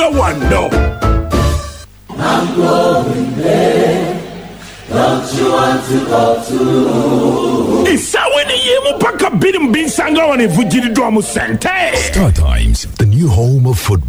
one, no. I'm going there. Don't you want to go too? It's how when you pack a bit and bin sanga on a Vujiri Domu Sante. Star Times, the new home of football.